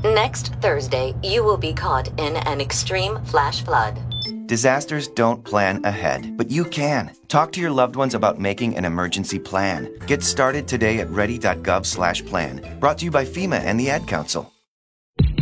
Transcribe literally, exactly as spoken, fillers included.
Next Thursday, you will be caught in an extreme flash flood. Disasters don't plan ahead, but you can. Talk to your loved ones about making an emergency plan. Get started today at ready dot gov slash plan. Brought to you by FEMA and the Ad Council.